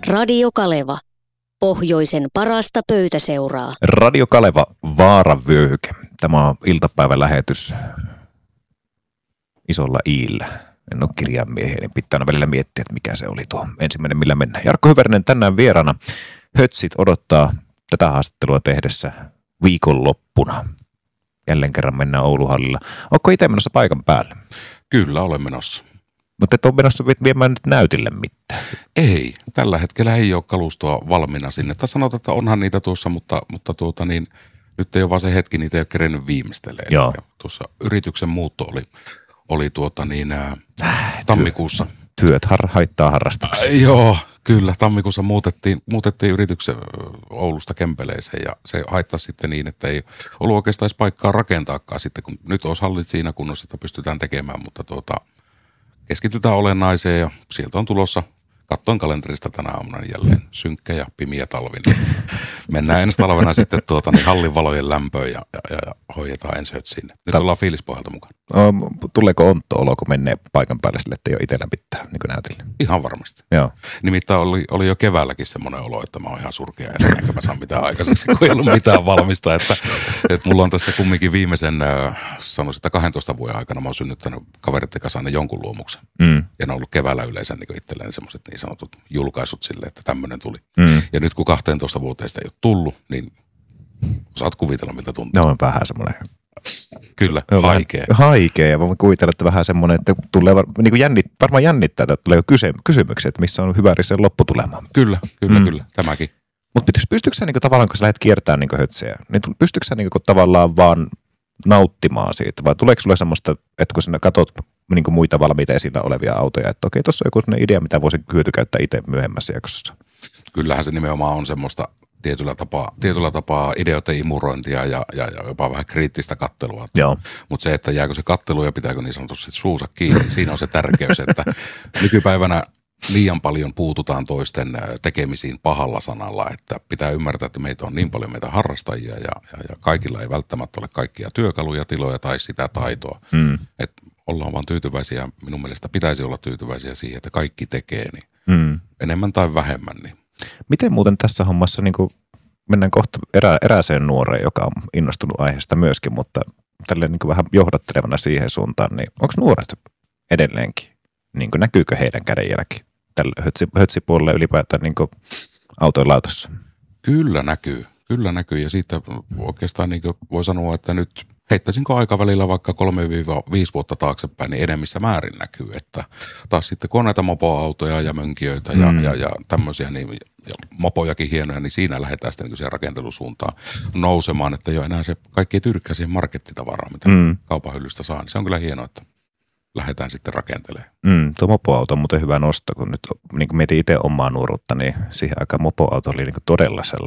Radio Kaleva. Pohjoisen parasta pöytäseuraa. Radio Kaleva, Vaaravyöhyke. Tämä on iltapäivän lähetys isolla iillä. En ole kirjaimiehiä, niin pitää aina välillä miettiä, että mikä se oli tuo ensimmäinen, millä mennään. Jarkko Hyvärinen tänään vieraana. Hötsit odottaa tätä haastattelua tehdessä viikonloppuna. Jälleen kerran mennään Ouluhallilla. Oletko itse menossa paikan päälle? Kyllä, olen menossa. Mutta et ole menossa viemään nyt näytille mitään. Ei, tällä hetkellä ei ole kalustoa valmiina sinne. Tai sanotaan, että onhan niitä tuossa, mutta nyt ei ole vaan se hetki, niitä ei ole kerennyt viimeistelemään. Joo. Tuossa yrityksen muutto oli tammikuussa. Työt haittaa harrastuksia. Joo, kyllä. Tammikuussa muutettiin yrityksen Oulusta Kempeleeseen ja se haittasi sitten niin, että ei ollut oikeastaan edes paikkaa rakentaakaan sitten, kun nyt olisi hallit siinä kunnossa, että pystytään tekemään, mutta keskitytään olennaiseen ja sieltä on tulossa, katsoin kalenterista tänä aamuna jälleen synkkä ja pimiä talvi. Niin mennään ensi talvena sitten hallin valojen lämpöön ja hoidetaan ensi sinne. Nyt ollaan fiilispohjalta mukaan. Tuleeko ontto olo, kun menee paikan päälle sille, että ei ole itsellä mitään niin näytillä? Ihan varmasti. Joo. Nimittäin oli jo keväälläkin semmoinen olo, että mä oon ihan surkea ja enkä mä saa mitään aikaiseksi, kun ei ollut mitään valmista. Että mulla on tässä kumminkin viimeisen, sanoisin, että 12 vuoden aikana mä oon synnyttänyt kavereiden kanssa aina jonkun luomuksen. Ja ne on ollut keväällä yleensä niin itselleen semmoiset niin sanotut julkaisut silleen, että tämmöinen tuli. Ja nyt kun 12 vuoteen sitä ei ole tullut, niin saat kuvitella, miltä tuntuu. No on vähän semmoinen. Kyllä, haikea. Ja voin kuvitella, että vähän semmoinen, että tulee varmaan jännittää, että tulee kysymyksiä, että missä on hyvä sen lopputulema. Kyllä, tämäkin. Mutta pystytkö sä tavallaan, kun sä lähdet kiertämään hötsejä, niin pystytkö sä tavallaan vaan nauttimaan siitä? Vai tuleeko sulle semmoista, että kun sinä katsot muita valmiita esillä olevia autoja, että okei, tuossa on joku sellainen idea, mitä voisi hyötykäyttää itse myöhemmässä jaksossa? Kyllähän se nimenomaan on semmoista tietyllä tapaa ideoiden imurointia ja jopa vähän kriittistä kattelua. Mutta se, että jääkö se kattelu ja pitääkö niin sanotusti suusa kiinni, siinä on se tärkeys, että nykypäivänä liian paljon puututaan toisten tekemisiin pahalla sanalla, että pitää ymmärtää, että meitä on niin paljon meitä harrastajia ja kaikilla ei välttämättä ole kaikkia työkaluja, tiloja tai sitä taitoa. Että ollaan vaan tyytyväisiä, minun mielestä pitäisi olla tyytyväisiä siihen, että kaikki tekee niin enemmän tai vähemmän. Niin. Miten muuten tässä hommassa, mennään kohta erääseen nuoreen, joka on innostunut aiheesta myöskin, mutta tälleen vähän johdattelevana siihen suuntaan, niin onko nuoret edelleenkin, näkyykö heidän kädenjälki tällä hötsipuolella ylipäätään autojen autossa? Kyllä näkyy ja siitä oikeastaan voi sanoa, että nyt heittäisinkö aikavälillä vaikka 3-5 vuotta taaksepäin, niin enemmissä määrin näkyy, että taas sitten koneita, mopoautoja ja mönkijöitä ja tämmöisiä, niin, ja mopojakin hienoja, niin siinä lähdetään sitten siihen rakentelusuuntaan nousemaan, että ei ole enää se kaikki tyrkkää siihen markettitavaraa, mitä kaupan hyllystä saa, niin se on kyllä hienoa, että lähdetään sitten rakentelemaan. Tuo mopoauto on muuten hyvä nosto, kun nyt mietin itse omaa nuoruutta, niin siihen aikaan mopoauto oli todella sellainen